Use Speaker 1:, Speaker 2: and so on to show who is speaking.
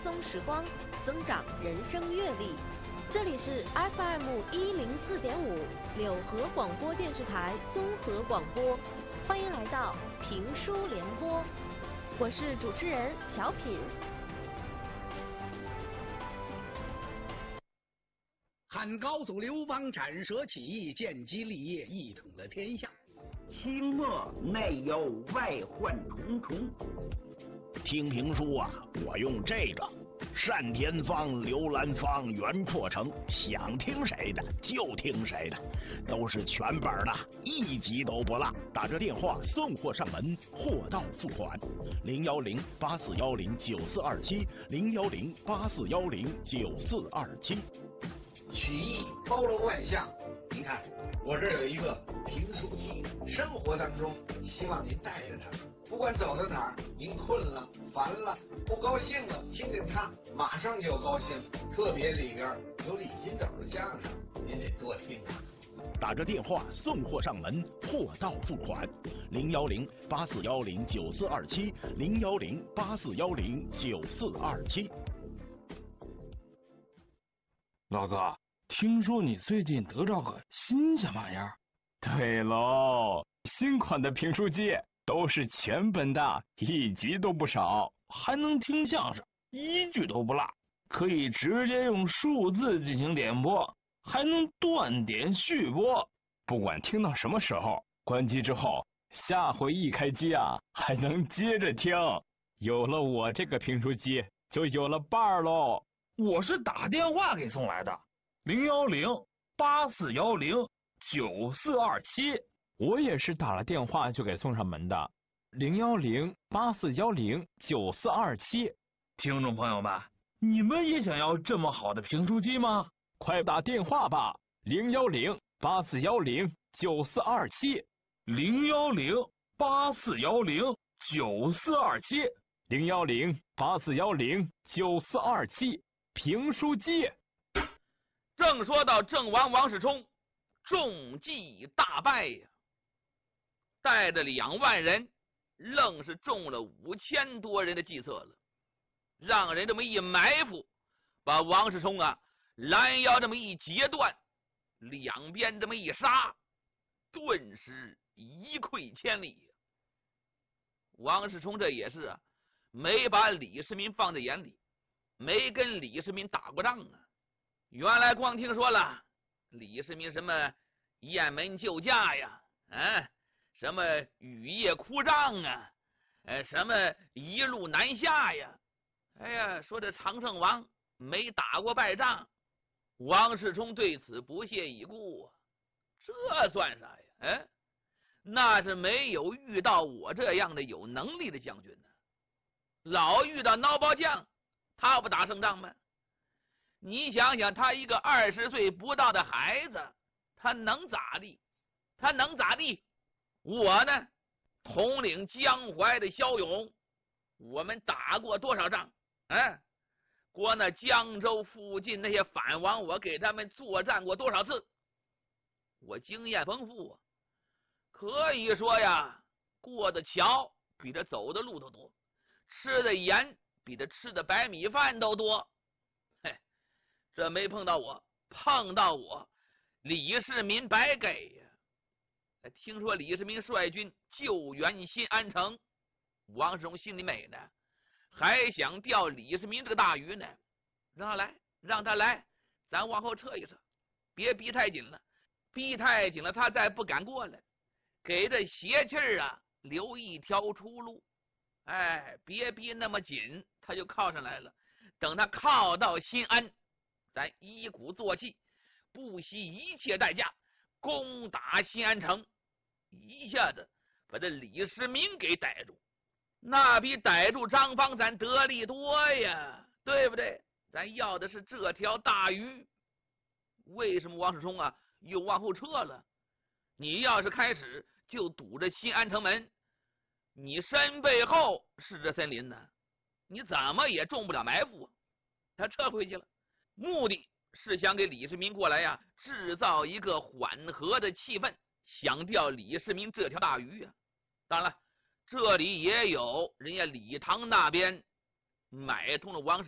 Speaker 1: 松时光，增长人生阅历。这里是 FM 104.5柳河广播电视台综合广播，欢迎来到评书联播，我是主持人小品。
Speaker 2: 汉高祖刘邦斩蛇起义，建基立业，一统了天下。
Speaker 3: 清末内忧外患重重。
Speaker 4: 听评书啊，我用这个单田芳、刘兰芳、袁阔成，想听谁的就听谁的，都是全本的，一集都不落。打着电话送货上门，货到付款。010-8410-9427 010-8410-9427。
Speaker 5: 曲艺包罗万象，您看我这儿有一个评书机，生活当中希望您带着它，不管走到哪儿，您困了、烦了、不高兴了，听听它，马上就高兴。特别里边有李金斗的相声，您得多听啊。
Speaker 4: 打着电话送货上门，货到付款。010-8410-9427 010-8410-9427。
Speaker 6: 老哥，听说你最近得着个新鲜玩意儿？
Speaker 7: 对喽，新款的评书机都是全本的，一集都不少，
Speaker 6: 还能听相声，一句都不落，可以直接用数字进行点播，还能断点续播，
Speaker 7: 不管听到什么时候，关机之后，下回一开机啊，还能接着听。有了我这个评书机，就有了伴儿喽。
Speaker 6: 我是打电话给送来的，010-8410-9427。
Speaker 7: 我也是打了电话就给送上门的，010-8410-9427。
Speaker 6: 听众朋友们，你们也想要这么好的评书机吗？
Speaker 7: 快打电话吧，010-8410-9427
Speaker 6: 010-8410-9427
Speaker 7: 010-8410-9427。评书机。
Speaker 8: 正说到郑王王世充中计大败呀，带着2万人，愣是中了5000多人的计策了，让人这么一埋伏，把王世充啊拦腰这么一截断，两边这么一杀，顿时一溃千里。王世充这也是啊，没把李世民放在眼里，没跟李世民打过仗啊。原来光听说了李世民什么雁门救驾呀，什么雨夜哭帐啊，什么一路南下呀，哎呀，说这常胜王没打过败仗，王世充对此不屑一顾啊，这算啥呀？那是没有遇到我这样的有能力的将军呢，老遇到孬包将，他不打胜仗吗？你想想，他一个20岁不到的孩子，他能咋地？我呢，统领江淮的骁勇，我们打过多少仗？过那江州附近那些反王，我给他们作战过多少次？我经验丰富啊，可以说呀，过的桥比他走的路都多，吃的盐比他吃的白米饭都多。这没碰到我，碰到我李世民白给呀。听说李世民率军救援新安城，王世充心里美呢，还想钓李世民这个大鱼呢。让他来，咱往后撤一撤，别逼太紧了，他再不敢过来，给这邪气儿啊留一条出路。别逼那么紧，他就靠上来了。等他靠到新安，咱一鼓作气，不惜一切代价攻打新安城，一下子把这李世民给逮住，那比逮住张方咱得利多呀，对不对？咱要的是这条大鱼。为什么王世充啊又往后撤了？你要是开始就堵着新安城门，你身背后是这森林呢，你怎么也中不了埋伏啊。他撤回去了，目的是想给李世民过来呀制造一个缓和的气氛，想钓李世民这条大鱼啊。当然了，这里也有人家李唐那边买通了王世